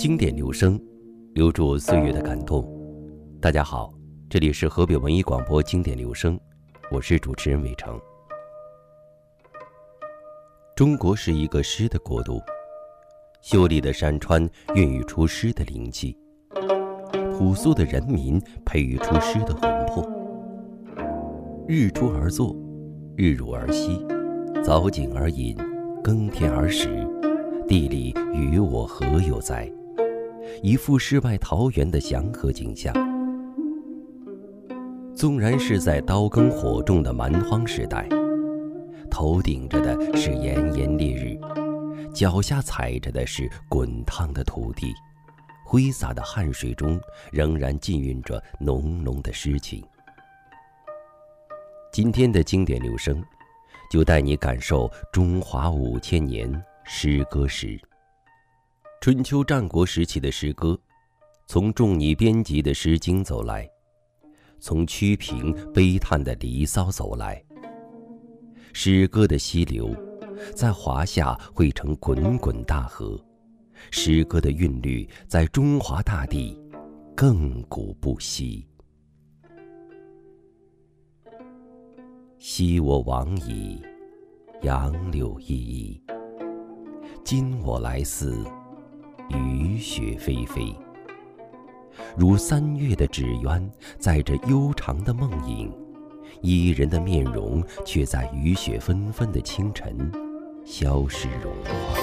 经典留声，留住岁月的感动。大家好，这里是河北文艺广播经典留声，我是主持人伟成。中国是一个诗的国度，秀丽的山川孕育出诗的灵气，朴素的人民培育出诗的魂魄。日出而作，日入而息，早景而饮，耕田而食，地里与我何有哉？一副世外桃源的祥和景象。纵然是在刀耕火种的蛮荒时代，头顶着的是炎炎烈日，脚下踩着的是滚烫的土地，挥洒的汗水中仍然浸润着浓浓的诗情。今天的经典留声，就带你感受中华5000年诗歌史。春秋战国时期的诗歌，从仲尼编辑的《诗经》走来，从屈平悲叹的《离骚》走来。诗歌的溪流在华夏汇成滚滚大河，诗歌的韵律在中华大地亘古不息。昔我往矣，杨柳依依，今我来思，雨雪霏霏。如3月的纸鸢，载着悠长的梦影，伊人的面容却在雨雪纷纷的清晨消失融化。